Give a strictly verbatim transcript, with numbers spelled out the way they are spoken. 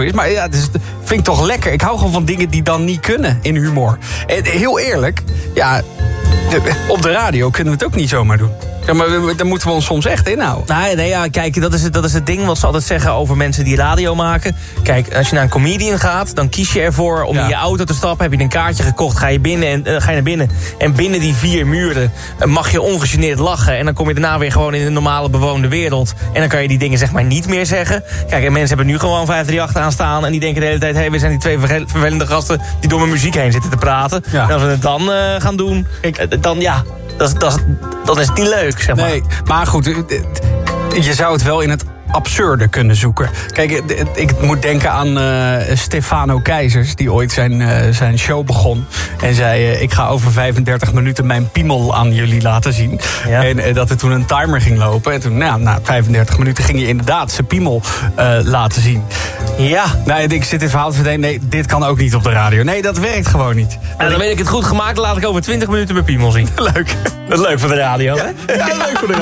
is. Maar ja, dat is, vind ik toch lekker. Ik hou gewoon van dingen die dan niet kunnen in humor. En heel eerlijk, ja, de, op de radio kunnen we het ook niet zomaar doen. Ja, maar daar moeten we ons soms echt inhouden. Nee, nee, ja, kijk, dat is, het, dat is het ding wat ze altijd zeggen over mensen die radio maken. Kijk, als je naar een comedian gaat, dan kies je ervoor om ja. in je auto te stappen. Heb je een kaartje gekocht, ga je, binnen en, uh, ga je naar binnen. En binnen die vier muren uh, mag je ongegeneerd lachen. En dan kom je daarna weer gewoon in de normale bewoonde wereld. En dan kan je die dingen zeg maar niet meer zeggen. Kijk, en mensen hebben nu gewoon vijf drie acht aanstaan. En die denken de hele tijd, hé, hey, we zijn die twee vervelende gasten die door mijn muziek heen zitten te praten. Ja. En als we het dan uh, gaan doen, ik, uh, dan ja... Dat, dat, dan is het niet leuk, zeg maar. Nee, maar goed, je zou het wel in het absurde kunnen zoeken. Kijk, ik moet denken aan uh, Stefano Keizers, die ooit zijn, uh, zijn show begon. En zei, uh, ik ga over vijfendertig minuten mijn piemel aan jullie laten zien. Ja. En uh, dat er toen een timer ging lopen. En toen, nou, na vijfendertig minuten ging je inderdaad zijn piemel uh, laten zien. Ja. Nou, ik zit dit verhaal te vertellen. Nee, dit kan ook niet op de radio. Nee, dat werkt gewoon niet. Ja, dan weet ik het goed gemaakt. Laat ik over twintig minuten mijn piemel zien. Leuk. Dat is leuk voor de radio, hè? Ja, ja leuk voor de radio.